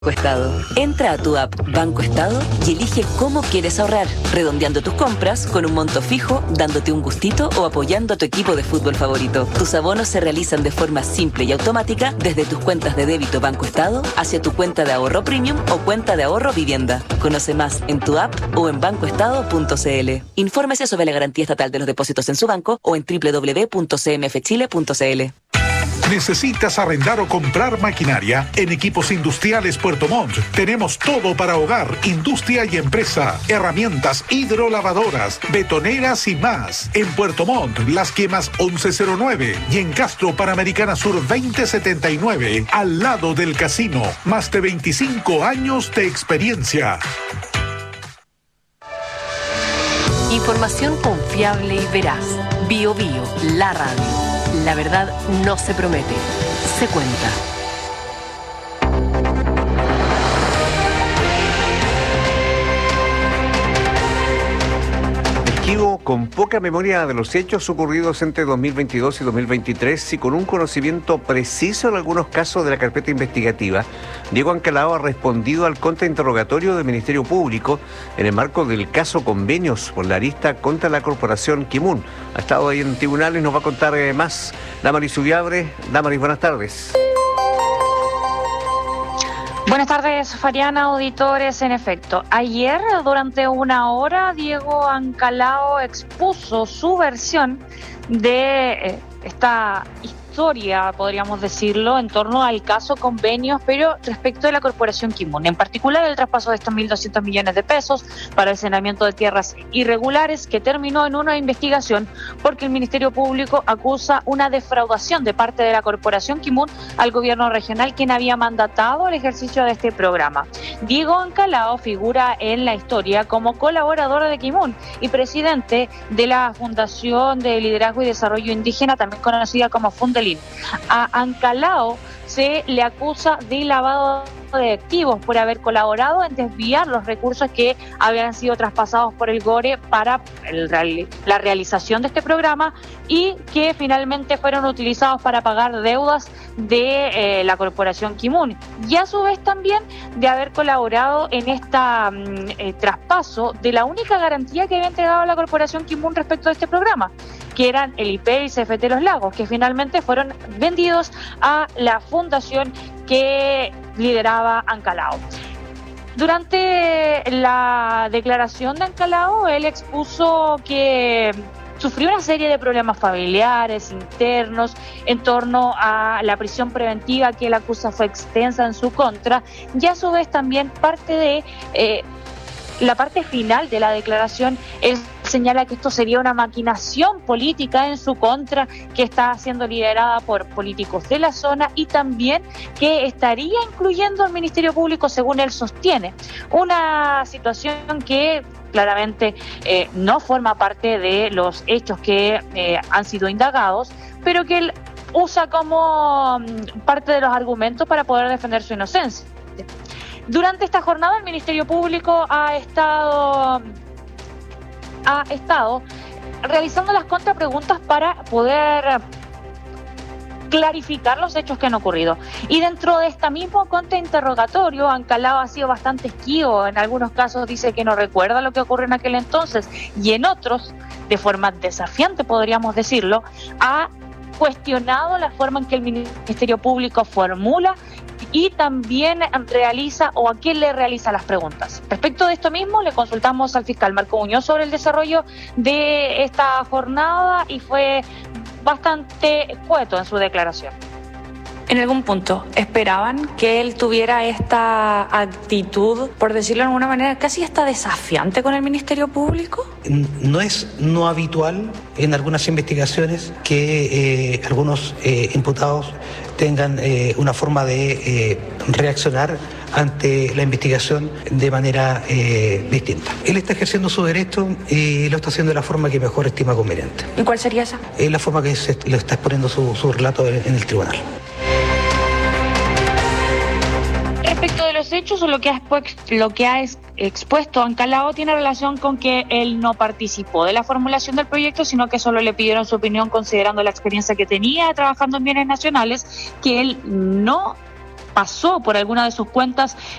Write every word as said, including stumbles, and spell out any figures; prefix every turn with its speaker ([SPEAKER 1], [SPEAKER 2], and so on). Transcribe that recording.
[SPEAKER 1] Banco Estado. Entra a tu app Banco Estado y elige cómo quieres ahorrar, redondeando tus compras con un monto fijo, dándote un gustito o apoyando a tu equipo de fútbol favorito. Tus abonos se realizan de forma simple y automática desde tus cuentas de débito Banco Estado hacia tu cuenta de ahorro premium o cuenta de ahorro vivienda. Conoce más en tu app o en banco estado punto c l. Infórmese sobre la garantía estatal de los depósitos en su banco o en doble u doble u doble u punto c m f chile punto c l.
[SPEAKER 2] ¿Necesitas arrendar o comprar maquinaria? En Equipos Industriales Puerto Montt tenemos todo para hogar, industria y empresa. Herramientas hidrolavadoras, betoneras y más. En Puerto Montt, Las Quemas once cero nueve y en Castro Panamericana Sur veinte setenta y nueve, al lado del casino. Más de veinticinco años de experiencia.
[SPEAKER 3] Información confiable y veraz. Bio Bio, la radio. La verdad no se promete, se cuenta.
[SPEAKER 4] Esquivo, con poca memoria de los hechos ocurridos entre dos mil veintidós y dos mil veintitrés y con un conocimiento preciso en algunos casos de la carpeta investigativa, Diego Ancalao ha respondido al contrainterrogatorio del Ministerio Público en el marco del caso Convenios por la arista contra la corporación Kimun. Ha estado ahí en tribunales, nos va a contar eh, más. Damaris Ubiabre. Damaris, buenas tardes.
[SPEAKER 5] Buenas tardes, Fariana, auditores. En efecto, ayer durante una hora Diego Ancalao expuso su versión de eh, esta historia, podríamos decirlo, en torno al caso Convenios, pero respecto de la corporación Kimun, en particular el traspaso de estos mil doscientos millones de pesos para el saneamiento de tierras irregulares, que terminó en una investigación porque el Ministerio Público acusa una defraudación de parte de la corporación Kimun al gobierno regional, quien había mandatado el ejercicio de este programa. Diego Ancalao figura en la historia como colaborador de Kimun y presidente de la Fundación de Liderazgo y Desarrollo Indígena, también conocida como Fundelín. A Ancalao se le acusa de lavado de activos por haber colaborado en desviar los recursos que habían sido traspasados por el GORE para el, la realización de este programa y que finalmente fueron utilizados para pagar deudas de eh, la corporación Kimun, y a su vez también de haber colaborado en este eh, traspaso de la única garantía que había entregado la corporación Kimun respecto a este programa, que eran el I P E y C F T Los Lagos, que finalmente fueron vendidos a la fundación que lideraba Ancalao. Durante la declaración de Ancalao, él expuso que sufrió una serie de problemas familiares, internos, en torno a la prisión preventiva que él acusa fue extensa en su contra, y a su vez también parte de eh, la parte final de la declaración, él señala que esto sería una maquinación política en su contra que está siendo liderada por políticos de la zona y también que estaría incluyendo al Ministerio Público, según él sostiene. Una situación que claramente eh, no forma parte de los hechos que eh, han sido indagados, pero que él usa como parte de los argumentos para poder defender su inocencia. Durante esta jornada el Ministerio Público ha estado, ha estado realizando las contrapreguntas para poder clarificar los hechos que han ocurrido. Y dentro de este mismo contrainterrogatorio, Ancalao ha sido bastante esquivo. En algunos casos dice que no recuerda lo que ocurrió en aquel entonces, y en otros, de forma desafiante podríamos decirlo, ha cuestionado la forma en que el Ministerio Público formula y también realiza o a quién le realiza las preguntas. Respecto de esto mismo, le consultamos al fiscal Marco Muñoz sobre el desarrollo de esta jornada y fue bastante escueto en su declaración.
[SPEAKER 6] En algún punto, ¿esperaban que él tuviera esta actitud, por decirlo de alguna manera, casi hasta desafiante con el Ministerio Público?
[SPEAKER 7] No es no habitual en algunas investigaciones que eh, algunos eh, imputados tengan eh, una forma de eh, reaccionar ante la investigación de manera eh, distinta. Él está ejerciendo su derecho y lo está haciendo de la forma que mejor estima conveniente.
[SPEAKER 6] ¿Y cuál sería esa?
[SPEAKER 7] Es la forma que se, lo está exponiendo su, su relato en el tribunal.
[SPEAKER 5] Respecto de los hechos o lo que ha, expu- lo que ha expuesto Ancalao tiene relación con que él no participó de la formulación del proyecto, sino que solo le pidieron su opinión considerando la experiencia que tenía trabajando en bienes nacionales, que él no pasó por alguna de sus cuentas